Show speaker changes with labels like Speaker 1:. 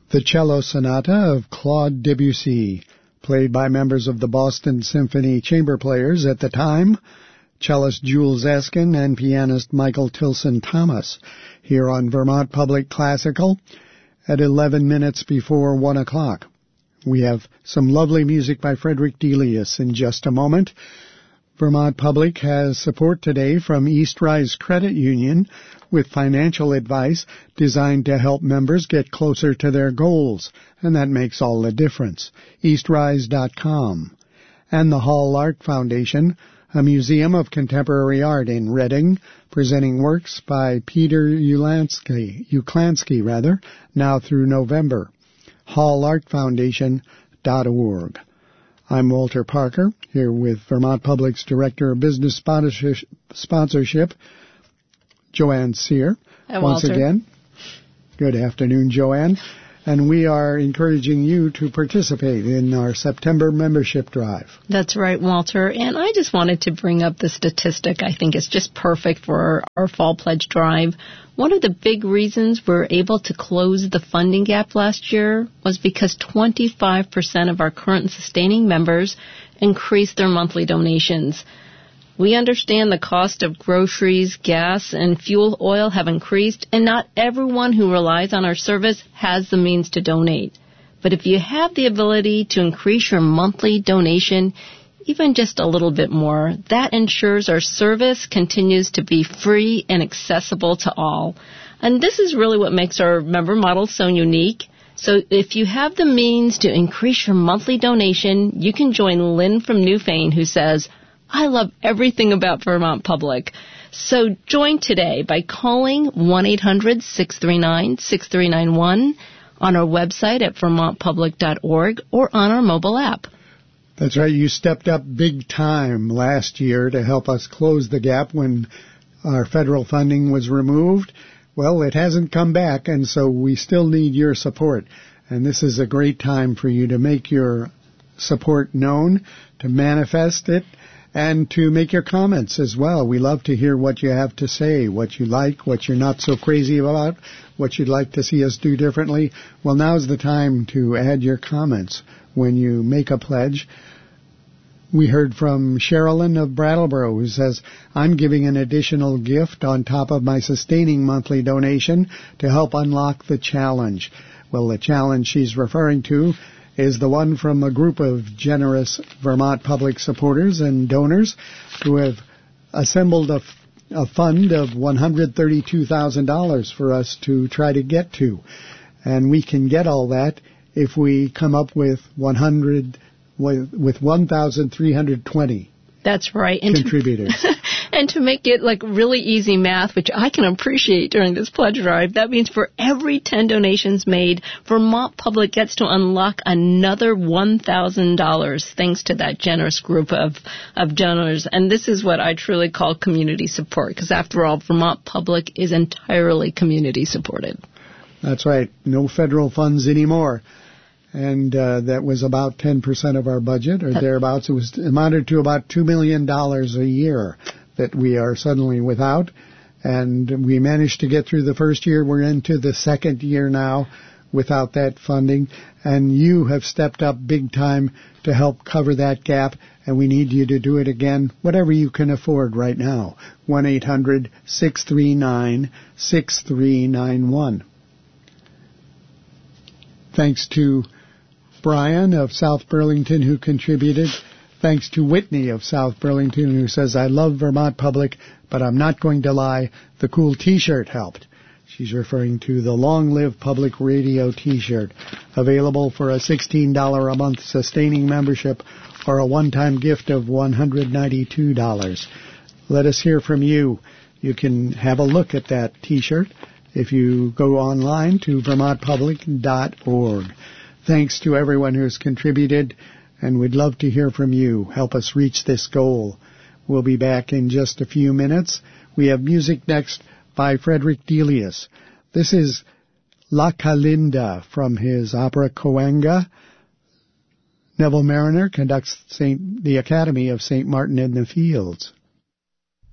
Speaker 1: The Cello Sonata of Claude Debussy, played by members of the Boston Symphony Chamber Players at the time, cellist Jules Eskin and pianist Michael Tilson Thomas, here on Vermont Public Classical at 11 minutes before 1 o'clock. We have some lovely music by Frederick Delius in just a moment. Vermont Public has support today from East Rise Credit Union with financial advice designed to help members get closer to their goals, and that makes all the difference. EastRise.com. And the Hall Art Foundation, a museum of contemporary art in Reading, presenting works by Peter Uklansky, now through November. hallartfoundation.org. I'm Walter Parker, here with Vermont Public's Director of Business Sponsorship, Joanne Sear.
Speaker 2: Hi,
Speaker 1: once
Speaker 2: Walter.
Speaker 1: again. Good afternoon, Joanne. And we are encouraging you to participate in our September membership drive.
Speaker 2: That's right, Walter. And I just wanted to bring up the statistic. I think it's just perfect for our Fall Pledge Drive. One of the big reasons we're able to close the funding gap last year was because 25% of our current sustaining members increased their monthly donations. We understand the cost of groceries, gas, and fuel oil have increased, and not everyone who relies on our service has the means to donate. But if you have the ability to increase your monthly donation even just a little bit more, that ensures our service continues to be free and accessible to all. And this is really what makes our member model so unique. So if you have the means to increase your monthly donation, you can join Lynn from Newfane, who says, I love everything about Vermont Public. So join today by calling 1-800-639-6391 on our website at vermontpublic.org or on our mobile app.
Speaker 1: That's right. You stepped up big time last year to help us close the gap when our federal funding was removed. Well, it hasn't come back, and so we still need your support. And this is a great time for you to make your support known, to manifest it, and to make your comments as well. We love to hear what you have to say, what you like, what you're not so crazy about, what you'd like to see us do differently. Well, now's the time to add your comments when you make a pledge. We heard from Sherilyn of Brattleboro, who says, I'm giving an additional gift on top of my sustaining monthly donation to help unlock the challenge. Well, the challenge she's referring to is the one from a group of generous Vermont Public supporters and donors who have assembled a fund of $132,000 for us to try to get to. And we can get all that if we come up with 1,320.
Speaker 2: That's right.
Speaker 1: Contributors.
Speaker 2: And to make it like really easy math, which I can appreciate during this pledge drive, that means for every 10 donations made, Vermont Public gets to unlock another $1,000 thanks to that generous group of donors. And this is what I truly call community support, because after all, Vermont Public is entirely community supported.
Speaker 1: That's right. No federal funds anymore. And that was about 10% of our budget, or thereabouts. It amounted to about $2 million a year that we are suddenly without. And we managed to get through the first year. We're into the second year now without that funding. And you have stepped up big time to help cover that gap. And we need you to do it again, whatever you can afford right now. 1-800-639-6391. Thanks to Brian of South Burlington, who contributed. Thanks to Whitney of South Burlington, who says, I love Vermont Public, but I'm not going to lie, the cool T-shirt helped. She's referring to the Long Live Public Radio T-shirt, available for a $16 a month sustaining membership or a one-time gift of $192. Let us hear from you. You can have a look at that T-shirt if you go online to vermontpublic.org. Thanks to everyone who's contributed, and we'd love to hear from you. Help us reach this goal. We'll be back in just a few minutes. We have music next by Frederick Delius. This is La Calinda from his opera Coanga. Neville Mariner conducts the Academy of St. Martin in the Fields.